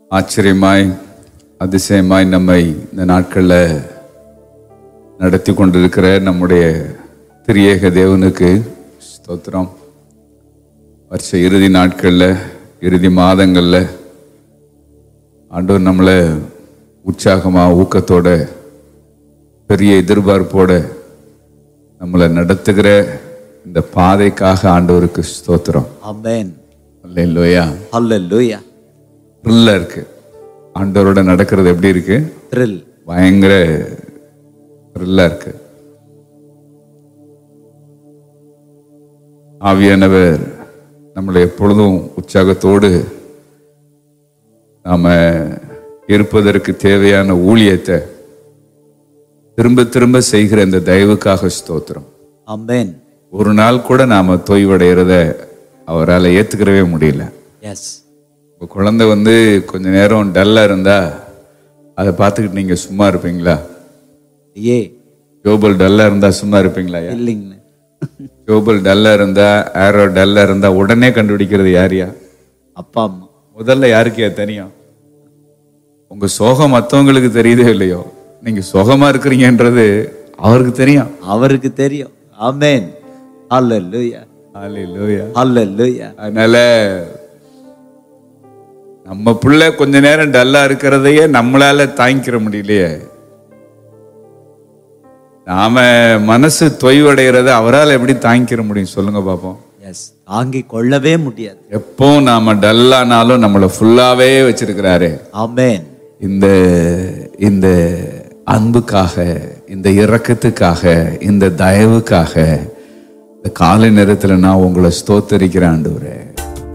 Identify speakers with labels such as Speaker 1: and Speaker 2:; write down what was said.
Speaker 1: ஆச்சரியமாய் அதிசயமாய் நம்மை இந்த நாட்களில் நடத்தி கொண்டிருக்கிற நம்முடைய திரியேக தேவனுக்கு ஸ்தோத்திரம். வருஷ இறுதி நாட்களில், இறுதி மாதங்களில் ஆண்டவர் நம்மளை உற்சாகமாக, ஊக்கத்தோட, பெரிய எதிர்பார்ப்போட நம்மளை நடத்துகிற இந்த பாதைக்காக ஆண்டவருக்கு ஸ்தோத்திரம்.
Speaker 2: ஆமென்.
Speaker 1: அல்லேலூயா.
Speaker 2: ஹல்லேலூயா.
Speaker 1: த்ரில்லா இருக்கு. ஆண்டவரோட நடக்கிறது எப்படி இருக்கு?
Speaker 2: த்ரில்.
Speaker 1: பயங்கர த்ரில்லா இருக்கு. ஆவியானவர் நம்மளை எப்பொழுதும் உற்சாகத்தோடு நாம இருப்பதற்கு தேவையான ஊழியத்தை திரும்ப திரும்ப செய்கிற இந்த தயவுக்காக ஸ்தோத்திரம்.
Speaker 2: ஆமென்.
Speaker 1: ஒரு நாள் கூட நாம தொய்வடைகிறத அவரால் ஏத்துக்கிறவே முடியல.
Speaker 2: எஸ்.
Speaker 1: இப்போ குழந்தை கொஞ்ச நேரம் டல்லா இருந்தா அதை பார்த்துக்கிட்டு நீங்க சும்மா இருப்பீங்களா?
Speaker 2: ஏ
Speaker 1: ஜோபல் டல்லா இருந்தா சும்மா இருப்பீங்களா?
Speaker 2: இல்லைங்க.
Speaker 1: ஜோபல் டல்லா இருந்தா, ஆரோ டல்லா இருந்தா உடனே கண்டுபிடிக்கிறது யாரையா?
Speaker 2: அப்பா அம்மா.
Speaker 1: முதல்ல யாருக்கே தெரியும்? உங்க சோகம் மற்றவங்களுக்கு தெரியுதோ இல்லையோ, நீங்க சோகமா இருக்கிறீங்கன்றது அவருக்கு தெரியும்.
Speaker 2: அவருக்கு தெரியும். ஆமென். ஹல்லேலூயா.
Speaker 1: ஹல்லேலூயா.
Speaker 2: ஹல்லேலூயா.
Speaker 1: அதனால நம்ம பிள்ளை கொஞ்ச நேரம் டல்லா இருக்கிறதையே நம்மளால தாங்கிக்கிற முடியலையே, நாம மனசு தொய்வடைகிறத அவரால் எப்படி தாங்கிக்கிற முடியும் சொல்லுங்க பாப்போம்.
Speaker 2: எஸ். தாங்கிக் கொள்ளவே முடியாது.
Speaker 1: எப்போ நாம டல்லானாலும் நம்மளை ஃபுல்லாவே வச்சிருக்கிறாரு.
Speaker 2: ஆமென்.
Speaker 1: இந்த இந்த அன்புக்காக, இந்த இரக்கத்துக்காக, இந்த தயவுக்காக இந்த காலை நேரத்துல நான் உங்களை ஸ்தோத்தரிக்கிறேன் ஆண்டவரே.